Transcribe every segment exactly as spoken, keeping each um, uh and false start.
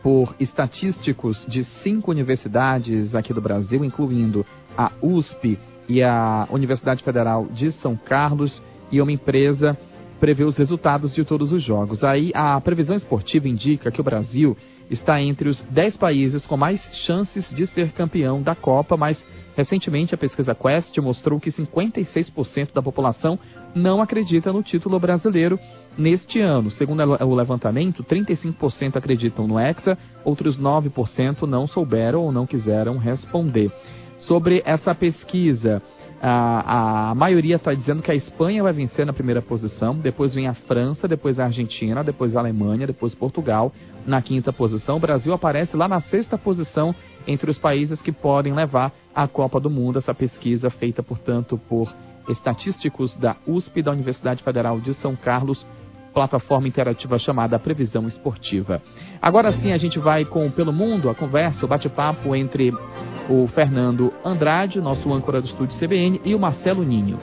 por estatísticos de cinco universidades aqui do Brasil, incluindo a U S P e a Universidade Federal de São Carlos, e uma empresa prevê os resultados de todos os jogos. Aí a previsão esportiva indica que o Brasil está entre os dez países com mais chances de ser campeão da Copa, mas recentemente a pesquisa Quest mostrou que cinquenta e seis por cento da população não acredita no título brasileiro neste ano. Segundo o levantamento, trinta e cinco por cento acreditam no Hexa, outros nove por cento não souberam ou não quiseram responder. Sobre essa pesquisa, a, a maioria está dizendo que a Espanha vai vencer na primeira posição, depois vem a França, depois a Argentina, depois a Alemanha, depois Portugal na quinta posição. O Brasil aparece lá na sexta posição entre os países que podem levar a Copa do Mundo. Essa pesquisa feita, portanto, por estatísticos da U S P e da Universidade Federal de São Carlos, plataforma interativa chamada Previsão Esportiva. Agora sim, a gente vai com Pelo Mundo, a conversa, o bate-papo entre o Fernando Andrade, nosso âncora do estúdio C B N, e o Marcelo Ninho.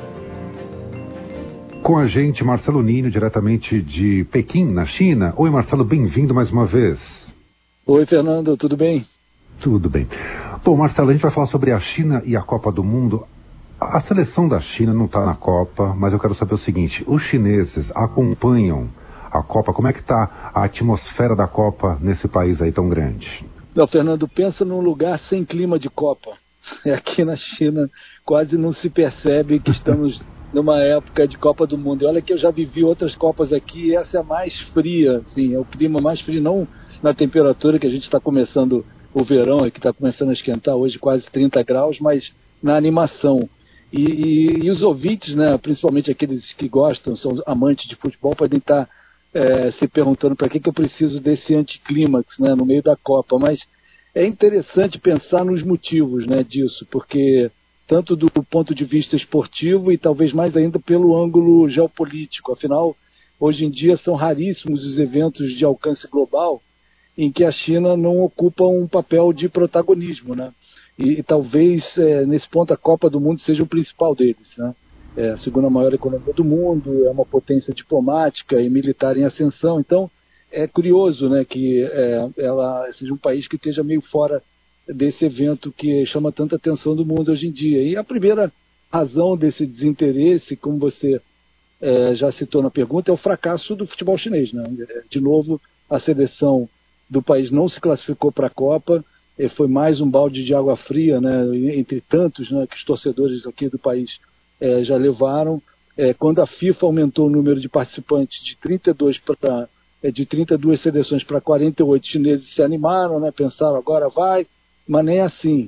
Com a gente, Marcelo Ninho, diretamente de Pequim, na China. Oi, Marcelo, bem-vindo mais uma vez. Oi, Fernando, tudo bem? Tudo bem. Bom, Marcelo, a gente vai falar sobre a China e a Copa do Mundo. A seleção da China não está na Copa, mas eu quero saber o seguinte: os chineses acompanham a Copa? Como é que está a atmosfera da Copa nesse país aí tão grande? Não, Fernando, pensa num lugar sem clima de Copa. Aqui na China quase não se percebe que estamos numa época de Copa do Mundo. E olha que eu já vivi outras Copas aqui e essa é a mais fria, assim, é o clima mais frio, não na temperatura que a gente está começando o verão, que está começando a esquentar hoje quase trinta graus, mas na animação. E, e, e os ouvintes, né, principalmente aqueles que gostam, são amantes de futebol, podem estar é, se perguntando para que, que eu preciso desse anticlímax, né, no meio da Copa. Mas é interessante pensar nos motivos, né, disso, porque tanto do ponto de vista esportivo e talvez mais ainda pelo ângulo geopolítico. Afinal, hoje em dia são raríssimos os eventos de alcance global em que a China não ocupa um papel de protagonismo, né? E, e talvez é, nesse ponto a Copa do Mundo seja o principal deles, né? É a segunda maior economia do mundo, é uma potência diplomática e militar em ascensão. Então é curioso, né, que é, ela seja um país que esteja meio fora desse evento que chama tanta atenção do mundo hoje em dia. E a primeira razão desse desinteresse, como você é, já citou na pergunta, é o fracasso do futebol chinês, né? De novo, a seleção do país não se classificou para a Copa. Foi mais um balde de água fria, né, entre tantos, né, que os torcedores aqui do país é, já levaram. É, quando a FIFA aumentou o número de participantes de trinta e dois para é, de trinta e duas seleções para quarenta e oito, chineses se animaram, né, pensaram agora vai, mas nem assim.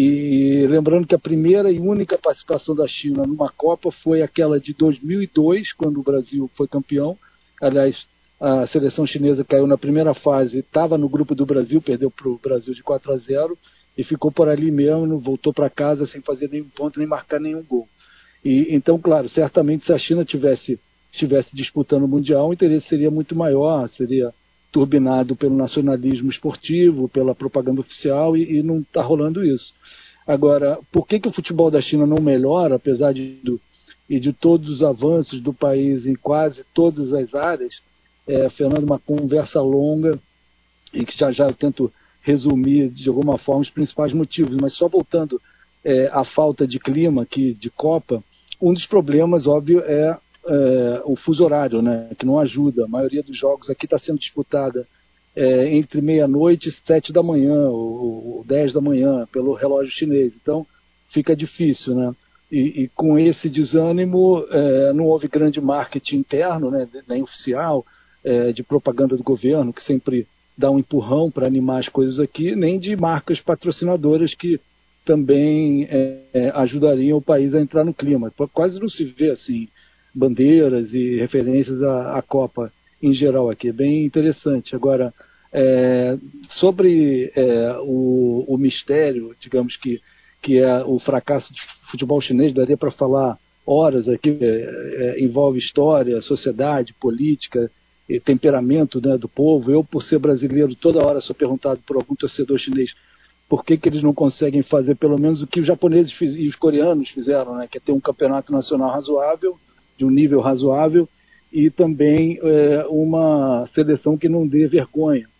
E lembrando que a primeira e única participação da China numa Copa foi aquela de dois mil e dois, quando o Brasil foi campeão. Aliás, a seleção chinesa caiu na primeira fase, estava no grupo do Brasil, perdeu para o Brasil de quatro a zero e ficou por ali mesmo, voltou para casa sem fazer nenhum ponto, nem marcar nenhum gol. E, então, claro, certamente se a China tivesse, estivesse disputando o Mundial, o interesse seria muito maior, seria turbinado pelo nacionalismo esportivo, pela propaganda oficial, e, e não está rolando isso. Agora, por que, que o futebol da China não melhora, apesar de, do, e de todos os avanços do país em quase todas as áreas? É, Fernando, uma conversa longa e que já já eu tento resumir de alguma forma os principais motivos, mas só voltando é, à falta de clima aqui de Copa, um dos problemas, óbvio, é, é o fuso horário, né, que não ajuda. A maioria dos jogos aqui está sendo disputada é, entre meia-noite e sete da manhã, ou, ou dez da manhã, pelo relógio chinês. Então fica difícil, né? E, e com esse desânimo é, não houve grande marketing interno, né, nem oficial, É, de propaganda do governo, que sempre dá um empurrão para animar as coisas aqui, nem de marcas patrocinadoras que também é, é, ajudariam o país a entrar no clima. Quase não se vê assim bandeiras e referências à, à Copa em geral aqui. É bem interessante. Agora, é, sobre é, o, o mistério, digamos que, que é o fracasso do futebol chinês, daria para falar horas aqui, é, é, envolve história, sociedade, política, e temperamento, né, do povo. Eu, por ser brasileiro, toda hora sou perguntado por algum torcedor chinês por que, que eles não conseguem fazer pelo menos o que os japoneses fiz, e os coreanos fizeram, né, que é ter um campeonato nacional razoável, de um nível razoável, e também é, uma seleção que não dê vergonha.